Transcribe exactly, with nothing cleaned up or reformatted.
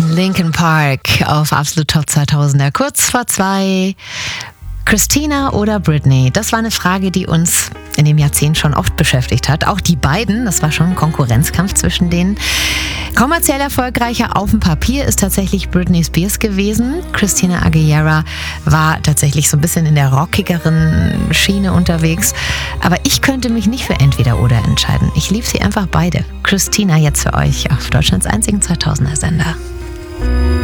Linkin Park auf Absolut Top zweitausender. Kurz vor zwei. Christina oder Britney? Das war eine Frage, die uns in dem Jahrzehnt schon oft beschäftigt hat. Auch die beiden, das war schon ein Konkurrenzkampf zwischen denen. Kommerziell erfolgreicher auf dem Papier ist tatsächlich Britney Spears gewesen. Christina Aguilera war tatsächlich so ein bisschen in der rockigeren Schiene unterwegs. Aber ich könnte mich nicht für entweder oder entscheiden. Ich liebe sie einfach beide. Christina jetzt für euch auf Deutschlands einzigen zweitausender Sender.